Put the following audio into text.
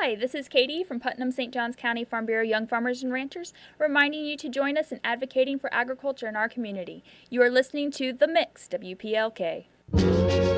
Hi, this is Katie from Putnam St. Johns County Farm Bureau Young Farmers and Ranchers, reminding you to join us in advocating for agriculture in our community. You are listening to The Mix, WPLK.